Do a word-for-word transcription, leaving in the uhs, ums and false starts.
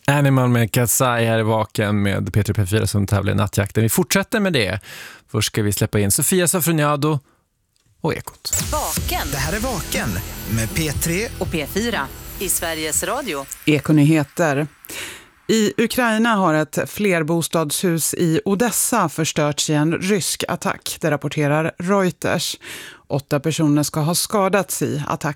Animal med Katsai här i Vaken med Peter P fyra som tävlar i nattjakten. Vi fortsätter med det. Först ska vi släppa in Sofia Safroniado och Ekot. Vaken. Det här är Vaken med P tre och P fyra i Sveriges Radio. Ekonyheter. I Ukraina har ett flerbostadshus i Odessa förstörts i en rysk attack. Det rapporterar Reuters. Åtta personer ska ha skadats i attacken.